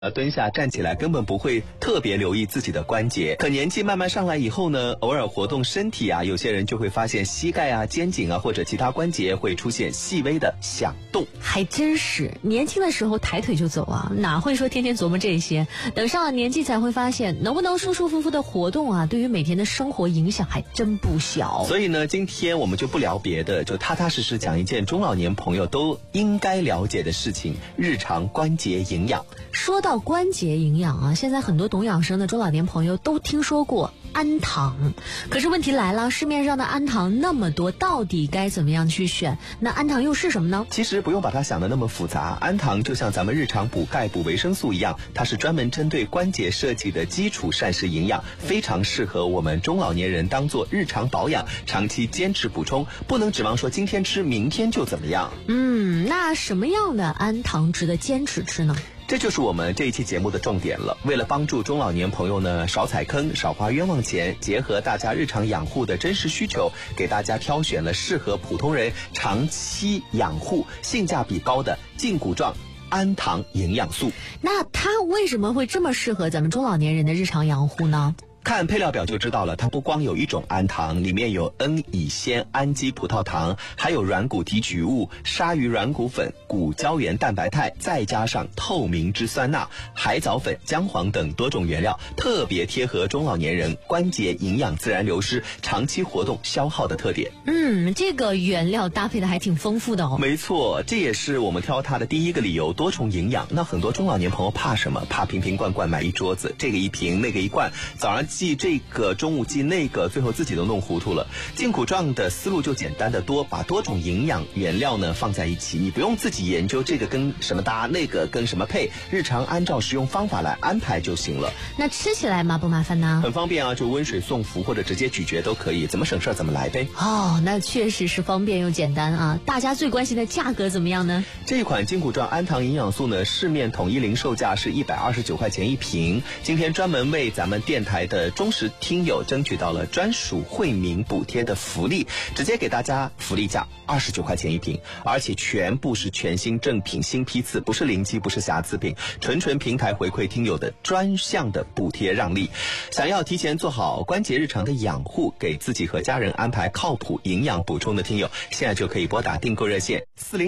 蹲下站起来根本不会特别留意自己的关节，可年纪慢慢上来以后呢，偶尔活动身体啊，有些人就会发现膝盖啊、肩颈啊或者其他关节会出现细微的响动。 还真是，年轻的时候抬腿就走啊，哪会说天天琢磨这些，等上了年纪才会发现能不能舒舒服服的活动啊，对于每天的生活影响还真不小。 所以呢，今天我们就不聊别的，就踏踏实实讲一件中老年朋友都应该了解的事情，日常关节营养。 说到关节营养啊，现在很多懂养生的中老年朋友都听说过氨糖，可是问题来了，市面上的氨糖那么多，到底该怎么样去选？那氨糖又是什么呢？ 其实不用把它想得那么复杂，氨糖就像咱们日常补钙补维生素一样，它是专门针对关节设计的基础膳食营养，非常适合我们中老年人当做日常保养，长期坚持补充，不能指望说今天吃明天就怎么样。 那什么样的氨糖值得坚持吃呢？ 这就是我们这一期节目的重点了。为了帮助中老年朋友呢少踩坑少花冤枉钱，结合大家日常养护的真实需求，给大家挑选了适合普通人长期养护性价比高的胫骨状氨糖营养素。 那它为什么会这么适合咱们中老年人的日常养护呢？ 看配料表就知道了，它不光有一种氨糖，里面有 N 乙酰氨基葡萄糖，还有软骨提取物、鲨鱼软骨粉、骨胶原蛋白肽，再加上透明质酸钠、海藻粉、姜黄等多种原料，特别贴合中老年人关节营养自然流失、长期活动消耗的特点。 这个原料搭配的还挺丰富的哦。 没错，这也是我们挑它的第一个理由，多重营养。那很多中老年朋友怕什么？怕瓶瓶罐罐买一桌子，这个一瓶那个一罐，早上记这个，中午记那个，最后自己都弄糊涂了。胫骨状的思路就简单的多，把多种营养原料呢放在一起，你不用自己研究这个跟什么搭，那个跟什么配，日常按照食用方法来安排就行了。 那吃起来麻不麻烦呢？ 很方便啊，就温水送服或者直接咀嚼都可以，怎么省事怎么来呗。 那确实是方便又简单啊。大家最关心的价格怎么样呢？ 这一款胫骨状氨糖营养素呢，市面统一零售价是129块钱一瓶。今天专门为咱们电台的忠实听友争取到了专属惠民补贴的福利，直接给大家福利价29块钱一瓶，而且全部是全新正品新批次，不是临机不是瑕疵品，纯平台回馈听友的专项的补贴让利。想要提前做好关节日常的养护，给自己和家人安排靠谱营养补充的听友，现在就可以拨打订购热线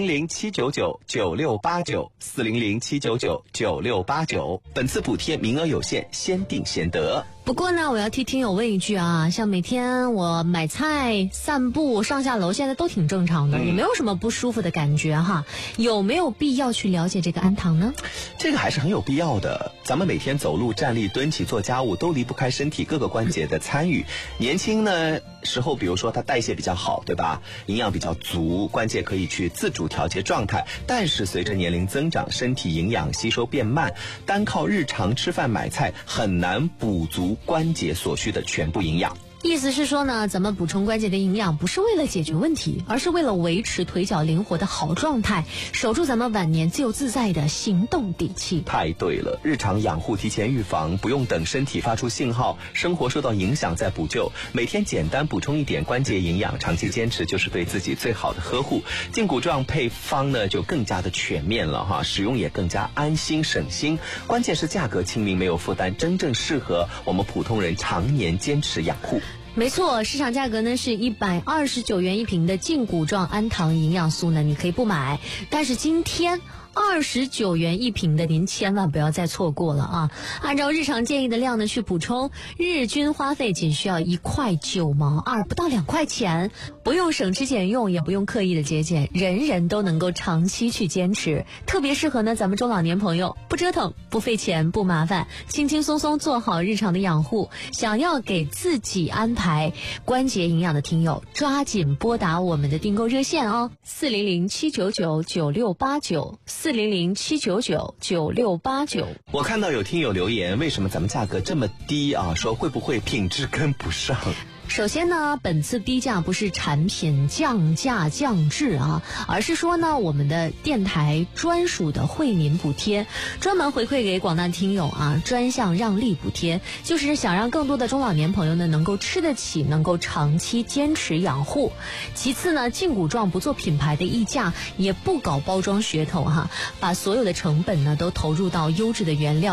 400-799-9689，400-799-9689，本次补贴名额有限，先订先得。 不过呢，我要替听友问一句啊，像每天我买菜、散步、上下楼，现在都挺正常的，也没有什么不舒服的感觉哈。有没有必要去了解这个氨糖呢？ 这个还是很有必要的。咱们每天走路、站立、蹲起、做家务，都离不开身体各个关节的参与。年轻呢时候，比如说它代谢比较好，对吧？营养比较足，关节可以去自主调节状态。但是随着年龄增长，身体营养吸收变慢，单靠日常吃饭买菜很难补足关节所需的全部营养。 意思是说呢，咱们补充关节的营养不是为了解决问题，而是为了维持腿脚灵活的好状态，守住咱们晚年自由自在的行动底气。 太对了，日常养护提前预防，不用等身体发出信号，生活受到影响再补救，每天简单补充一点关节营养，长期坚持就是对自己最好的呵护。胫骨状配方呢就更加的全面了哈，使用也更加安心省心，关键是价格亲民没有负担，真正适合我们普通人常年坚持养护。 没错，市场价格呢是129元一瓶的胫骨状氨糖营养素呢，你可以不买，但是今天29元一瓶的您千万不要再错过了啊！按照日常建议的量呢去补充，日均花费仅需要1块9毛2，不到2块钱，不用省吃俭用，也不用刻意的节俭，人人都能够长期去坚持，特别适合呢咱们中老年朋友，不折腾，不费钱，不麻烦，轻轻松松做好日常的养护。想要给自己安排关节营养的听友，抓紧拨打我们的订购热线哦，400-799-9689，400-799-9689。 我看到有听友留言，为什么咱们价格这么低啊？说会不会品质跟不上？ 首先呢，本次低价不是产品降价降质啊，而是说呢，我们的电台专属的惠民补贴，专门回馈给广大听友啊，专项让利补贴，就是想让更多的中老年朋友呢能够吃得起，能够长期坚持养护。其次呢，劲谷壮不做品牌的溢价，也不搞包装噱头哈，把所有的成本呢都投入到优质的原料。